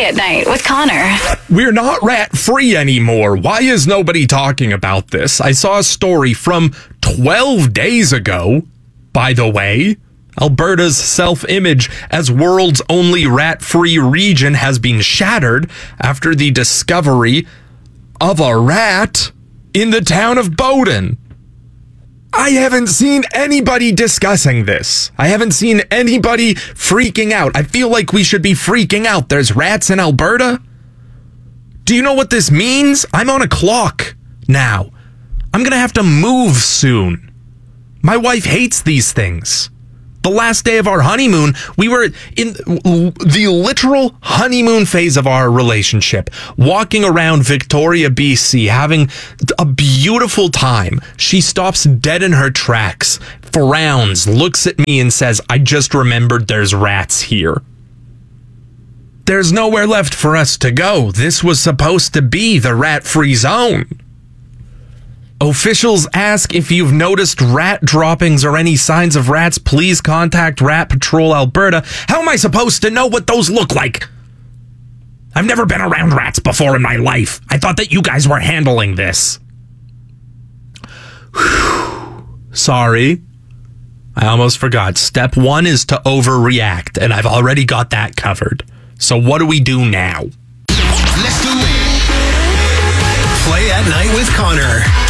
at Night with Connor. We're not rat-free anymore. Why is nobody talking about this? I saw a story from 12 days ago, by the way. Alberta's self-image as world's only rat-free region has been shattered after the discovery of a rat in the town of Bowden. I haven't seen anybody discussing this. I haven't seen anybody freaking out. I feel like we should be freaking out. There's rats in Alberta? Do you know what this means? I'm on a clock now. I'm going to have to move soon. My wife hates these things. The last day of our honeymoon, we were in the literal honeymoon phase of our relationship, walking around Victoria, BC, having a beautiful time. She stops dead in her tracks, frowns, looks at me and says, I just remembered there's rats here. There's nowhere left for us to go. This was supposed to be the rat-free zone. Officials ask if you've noticed rat droppings or any signs of rats, please contact Rat Patrol Alberta. How am I supposed to know what those look like? I've never been around rats before in my life. I thought that you guys were handling this. Sorry. I almost forgot. Step 1 is to overreact, and I've already got that covered. So what do we do now? Let's do it. Play at Night with Connor.